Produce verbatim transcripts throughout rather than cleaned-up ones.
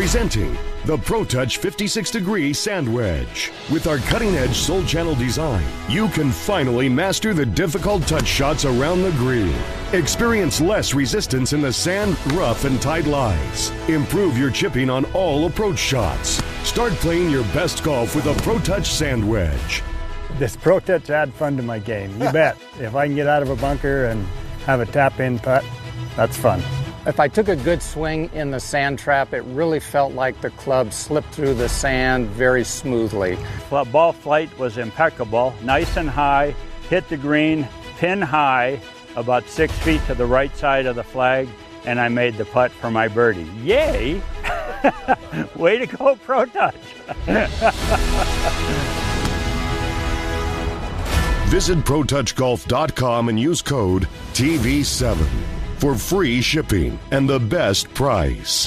Presenting the ProTouch fifty-six degree Sand Wedge. With our cutting-edge Soul Channel design, you can finally master the difficult touch shots around the green. Experience less resistance in the sand, rough, and tight lies. Improve your chipping on all approach shots. Start playing your best golf with a ProTouch Sand Wedge. This ProTouch add fun to my game, you bet. If I can get out of a bunker and have a tap-in putt, that's fun. If I took a good swing in the sand trap, it really felt like the club slipped through the sand very smoothly. Well, ball flight was impeccable, nice and high, hit the green, pin high, about six feet to the right side of the flag, and I made the putt for my birdie. Yay! Way to go, ProTouch! Visit Pro Touch Golf dot com and use code T V seven for free shipping and the best price.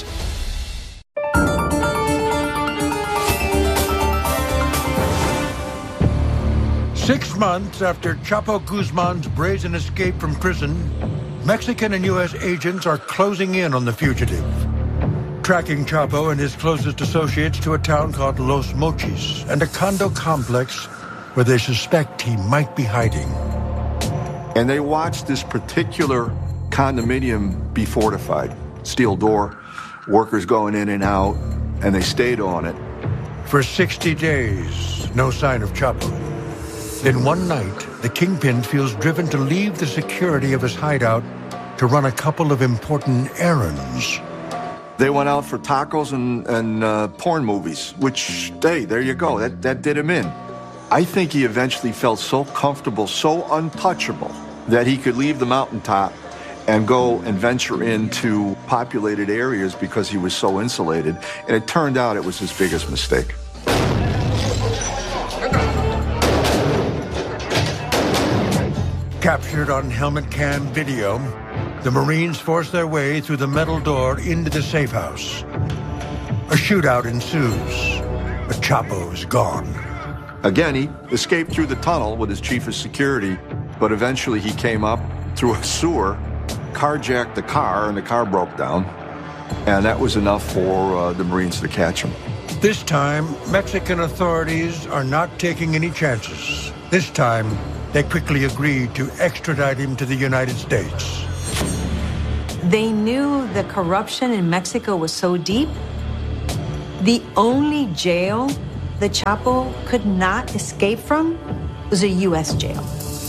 Six months after Chapo Guzman's brazen escape from prison, Mexican and U S agents are closing in on the fugitive, tracking Chapo and his closest associates to a town called Los Mochis and a condo complex where they suspect he might be hiding. And they watched this particular condominium be fortified. Steel door, workers going in and out, and they stayed on it. For sixty days, no sign of Chapo. Then one night, the kingpin feels driven to leave the security of his hideout to run a couple of important errands. They went out for tacos and, and uh, porn movies, which, hey, there you go, that, that did him in. I think he eventually felt so comfortable, so untouchable, that he could leave the mountaintop and go and venture into populated areas because he was so insulated. And it turned out it was his biggest mistake. Captured on helmet cam video, the Marines force their way through the metal door into the safe house. A shootout ensues, but Chapo is gone. Again, he escaped through the tunnel with his chief of security, but eventually he came up through a sewer, carjacked the car, and the car broke down. And that was enough for uh, the Marines to catch him. This time, Mexican authorities are not taking any chances. This time, they quickly agreed to extradite him to the United States. They knew the corruption in Mexico was so deep, the only jail the Chapo could not escape from was a U S jail.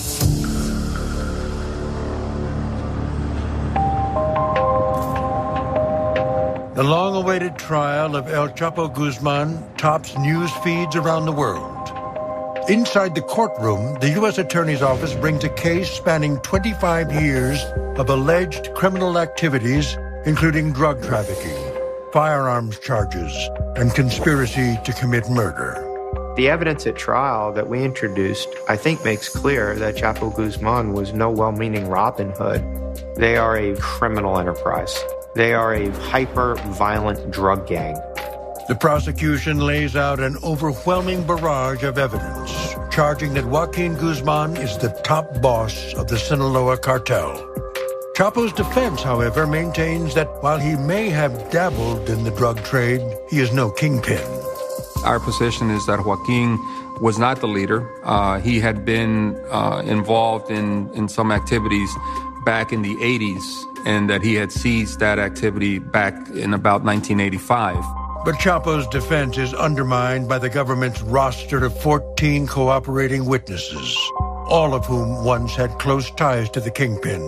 The long-awaited trial of El Chapo Guzman tops news feeds around the world. Inside the courtroom, the U S Attorney's Office brings a case spanning twenty-five years of alleged criminal activities, including drug trafficking, firearms charges, and conspiracy to commit murder. The evidence at trial that we introduced, I think, makes clear that Chapo Guzman was no well-meaning Robin Hood. They are a criminal enterprise. They are a hyper-violent drug gang. The prosecution lays out an overwhelming barrage of evidence, charging that Joaquin Guzman is the top boss of the Sinaloa cartel. Chapo's defense, however, maintains that while he may have dabbled in the drug trade, he is no kingpin. Our position is that Joaquin was not the leader. Uh, he had been uh, involved in, in some activities back in the eighties, and that he had seized that activity back in about nineteen eighty-five. But Chapo's defense is undermined by the government's roster of fourteen cooperating witnesses, all of whom once had close ties to the kingpin,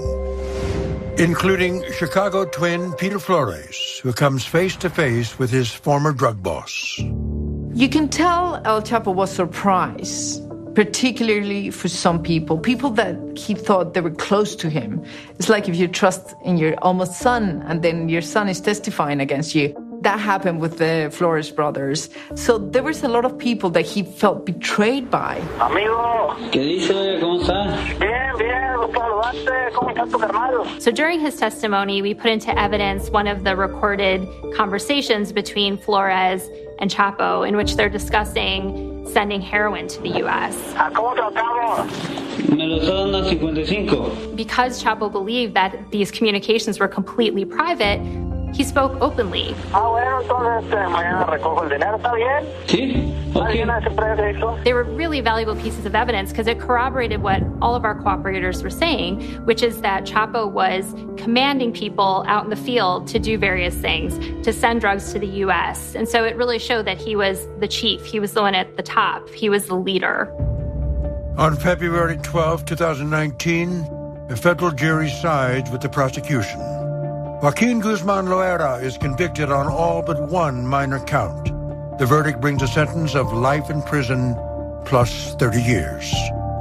including Chicago twin Peter Flores, who comes face to face with his former drug boss. You can tell El Chapo was surprised, particularly for some people, people that he thought they were close to him. It's like if you trust in your almost son and then your son is testifying against you. That happened with the Flores brothers. So there was a lot of people that he felt betrayed by. Amigo. ¿Qué dice? ¿Cómo está? Bien, bien. ¿Cómo está tu carnal? So during his testimony, we put into evidence one of the recorded conversations between Flores and Chapo in which they're discussing sending heroin to the U S. ¿Cómo tratamos? Me lo está dando a cincuenta y cinco. Because Chapo believed that these communications were completely private, he spoke openly. They were really valuable pieces of evidence because it corroborated what all of our cooperators were saying, which is that Chapo was commanding people out in the field to do various things, to send drugs to the U S. And so it really showed that he was the chief. He was the one at the top. He was the leader. On February twelfth, twenty nineteen, a federal jury sides with the prosecution. Joaquin Guzman Loera is convicted on all but one minor count. The verdict brings a sentence of life in prison plus thirty years.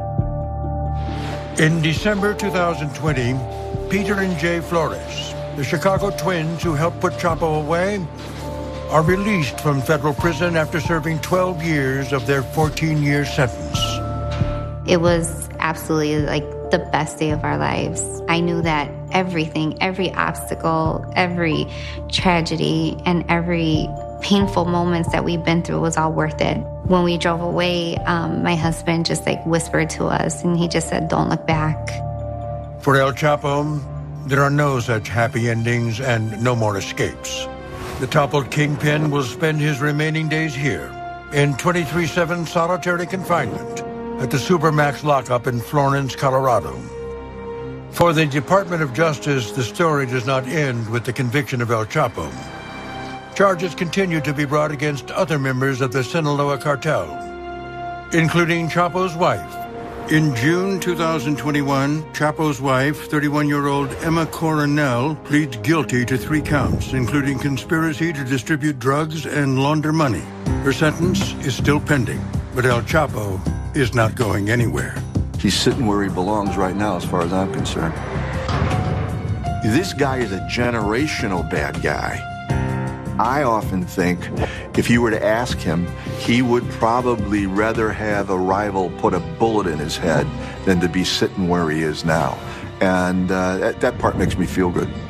In December two thousand twenty, Peter and Jay Flores, the Chicago twins who helped put Chapo away, are released from federal prison after serving twelve years of their fourteen-year sentence. It was absolutely like the best day of our lives. I knew that everything, every obstacle, every tragedy, and every painful moments that we've been through was all worth it. When we drove away, um, my husband just like whispered to us, and he just said, "Don't look back." For El Chapo, there are no such happy endings and no more escapes. The toppled kingpin will spend his remaining days here in twenty-three seven solitary confinement at the Supermax lockup in Florence, Colorado. For the Department of Justice, the story does not end with the conviction of El Chapo. Charges continue to be brought against other members of the Sinaloa cartel, including Chapo's wife. In June two thousand twenty-one, Chapo's wife, thirty-one-year-old Emma Coronel, pleads guilty to three counts, including conspiracy to distribute drugs and launder money. Her sentence is still pending, but El Chapo is not going anywhere. He's sitting where he belongs right now, as far as I'm concerned. This guy is a generational bad guy. I often think if you were to ask him, he would probably rather have a rival put a bullet in his head than to be sitting where he is now. And uh, that, that part makes me feel good.